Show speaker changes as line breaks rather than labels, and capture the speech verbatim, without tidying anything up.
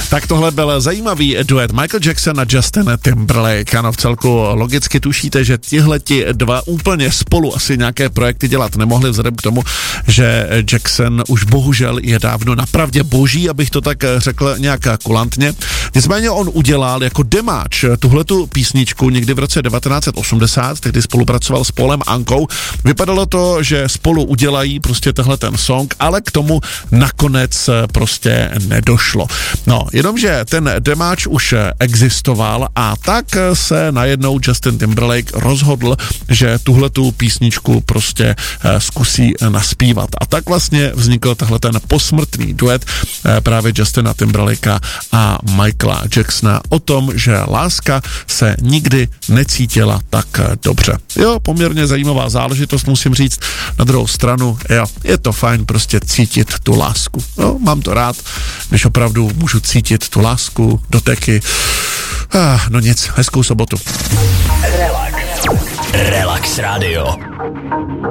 Tak tohle byl zajímavý duet Michael Jackson a Justin Timberlake. Ano, v celku logicky tušíte, že tihleti dva úplně spolu asi nějaké projekty dělat nemohli, vzhledem k tomu, že Jackson už bohužel je dávno napravdě boží, abych to tak řekl nějak kulantně. Nicméně on udělal jako demáč tuhletu písničku někdy v roce devatenáct osmdesát, tehdy spolupracoval s Paulem Ankou. Vypadalo to, že spolu udělají prostě tenhle ten song, ale k tomu nakonec prostě nedošlo. No, jenomže ten demáč už existoval a tak se najednou Justin Timberlake rozhodl, že tuhletu písničku prostě zkusí naspívat. A tak vlastně vznikl tahle ten posmrtný duet právě Justina Timberlakea a Michaela Jacksona o tom, že láska se nikdy necítila tak dobře. Jo, poměrně zajímavá záležitost, musím říct. Na druhou stranu, jo, je to fajn prostě cítit tu lásku. Jo, mám to rád, když opravdu můžu cítit tu lásku, doteky. Ah, no nic, hezkou sobotu.
Relax. Relax Radio.